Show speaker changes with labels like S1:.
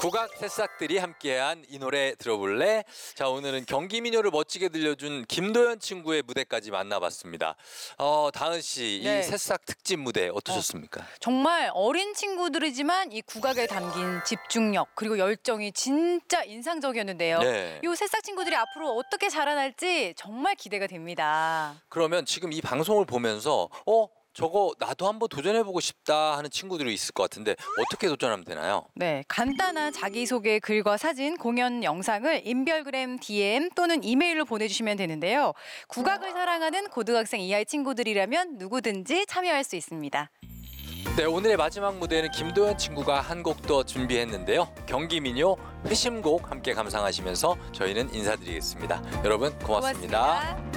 S1: 국악 새싹들이 함께한 이 노래 들어볼래? 자, 오늘은 경기 민요를 멋지게 들려준 김도연 친구의 무대까지 만나봤습니다. 다은 씨,
S2: 네.
S1: 이 새싹 특집 무대 어떠셨습니까?
S2: 정말 어린 친구들이지만 이 국악에 담긴 집중력 그리고 열정이 진짜 인상적이었는데요.
S1: 네.
S2: 이 새싹 친구들이 앞으로 어떻게 자라날지 정말 기대가 됩니다.
S1: 그러면 지금 이 방송을 보면서 저거 나도 한번 도전해보고 싶다 하는 친구들이 있을 것 같은데 어떻게 도전하면 되나요?
S2: 네, 간단한 자기소개 글과 사진, 공연 영상을 인별그램 DM 또는 이메일로 보내주시면 되는데요. 국악을 사랑하는 고등학생 이하의 친구들이라면 누구든지 참여할 수 있습니다.
S1: 네, 오늘의 마지막 무대는 김도연 친구가 한 곡 더 준비했는데요. 경기 민요 회심곡 함께 감상하시면서 저희는 인사드리겠습니다. 여러분 고맙습니다.
S2: 고맙습니다.